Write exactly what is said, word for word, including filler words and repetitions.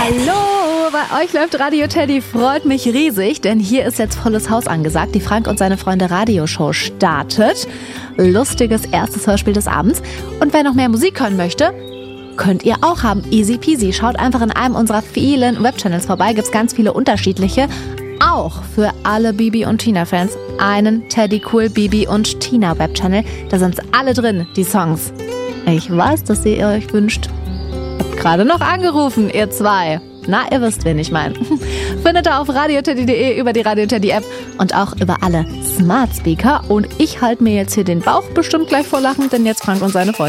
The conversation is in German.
Hallo, bei euch läuft Radio Teddy, freut mich riesig, denn hier ist jetzt volles Haus angesagt. Die Frank und seine Freunde Radioshow startet. Lustiges erstes Hörspiel des Abends. Und wer noch mehr Musik hören möchte, könnt ihr auch haben. Easy peasy. Schaut einfach in einem unserer vielen Webchannels vorbei. Gibt's ganz viele unterschiedliche. Auch für alle Bibi und Tina-Fans einen Teddy Cool Bibi und Tina Webchannel. Da sind alle drin, die Songs. Ich weiß, dass ihr euch wünscht. Habt gerade noch angerufen, ihr zwei. Na, ihr wisst, wen ich meine. Findet ihr auf radioteddy punkt de, über die Radio Teddy App und auch über alle Smart Speaker. Und ich halte mir jetzt hier den Bauch bestimmt gleich vor Lachen, denn jetzt Frank und seine Freunde